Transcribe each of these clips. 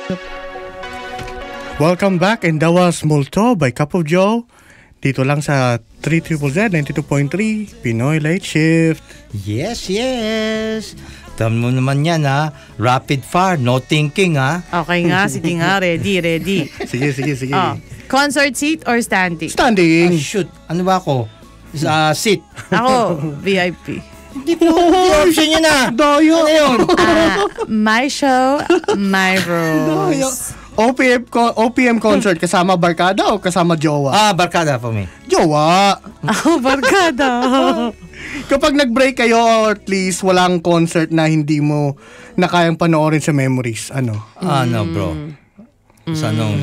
Welcome back, and that was Multo by Cup of Joe. Dito lang sa 3ZZZ 92.3 Pinoy Late Shift. Yes. Tama mo naman yan, ha? Rapid fire, no thinking, ha? Okay nga, sige nga, ready. Sige. Concert seat or standing? Standing. Shoot, ano ba ako? Seat. Ako, VIP. Hindi option yun, ha? Dayo. Ano yun? My show, my rules. OPM concert, kasama barkada o kasama jowa? Barkada for me. Jowa. Ako, barkada. Kapag nag-break kayo, or at least walang concert na hindi mo na kayang panoorin sa memories, ano? Ano, bro? Sa anong,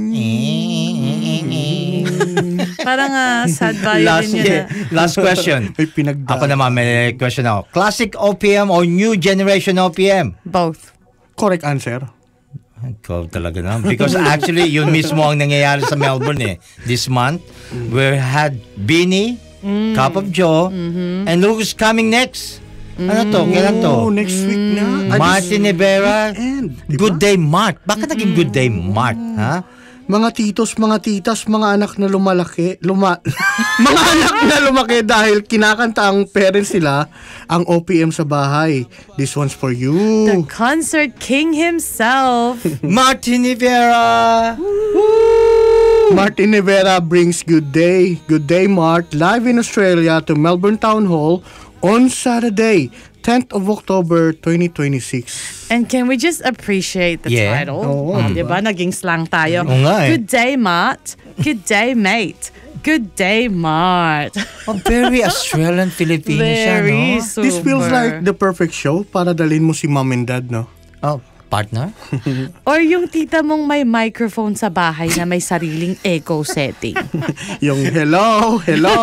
Parang sad violin yun. Last question. May pinagdaan. Ako naman, may question ako. Classic OPM or new generation OPM? Both. Correct answer. Ikaw talaga na. Because actually, yun mismo ang nangyayari sa Melbourne this month. We had Beanie, Cup of Joe, and look who's coming next. Ano to? Kailan to? Next week na. Martin Rivera. Good Day Mart. Bakit naging Good Day Mart? Ha? Mga titos, mga titas, mga anak na lumalaki, mga anak na lumaki dahil kinakanta ang parents nila ang OPM sa bahay. This one's for you. The concert king himself. Martin Rivera. Martin Rivera brings Good Day Mart live in Australia to Melbourne Town Hall on Saturday, 10th of October 2026. And can we just appreciate the title? Diba? Naging slang tayo. Good day, Mart. Good day, mate. Good day, Mart. Very Australian Filipino siya, no? Super. This feels like the perfect show para dalhin mo si mom and dad, no? Partner? Or yung tita mong may microphone sa bahay na may sariling echo setting. Yung hello.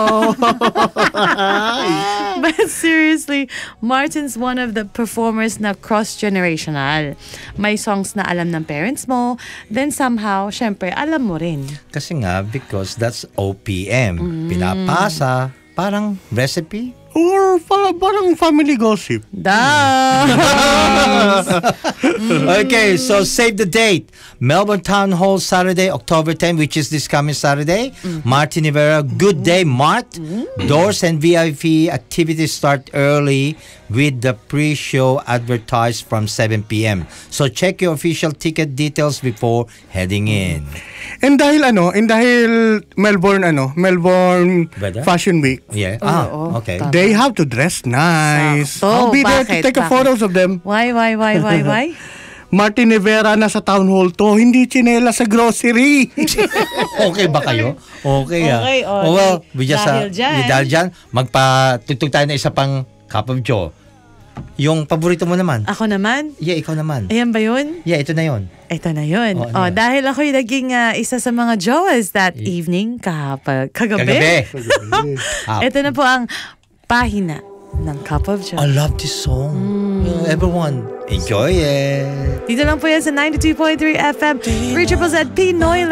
But seriously, Martin's one of the performers na cross-generational. May songs na alam ng parents mo, then somehow, syempre, alam mo rin. Kasi nga, because that's OPM. Pinapasa, parang recipe. Or parang family gossip. Okay, so save the date. Melbourne Town Hall Saturday, October 10, which is this coming Saturday. Martin Rivera, Good Day Mart. Doors and VIP activities start early with the pre-show advertised from 7 p.m. So check your official ticket details before heading in. And dahil Melbourne Weather? Fashion Week. Yeah. Okay. They have to dress nice. I'll be there to take photos of them. Why? Martin Rivera na sa town hall to, hindi chinela sa grocery. Okay ba kayo? Okay. Well, we just dahil dyan, magpatugtog tayo na isa pang Cup of Joe. Yung paborito mo naman. Ako naman? Yeah, ikaw naman. Ayan ba yun? Yeah, ito na yun. Ito na yun. Dahil ako'y naging isa sa mga joas that evening kagabi. Ito na po ang pahina ng Cup of Joe. I love this song. Everyone, enjoy it. Dito lang po yan sa 92.3 FM, 3ZZZ Pinoy